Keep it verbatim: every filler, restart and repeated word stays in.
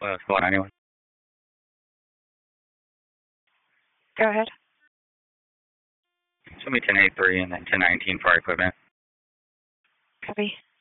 Well, it's going anyway. Go ahead. Show me ten eighty-three and then ten nineteen for our equipment. Copy.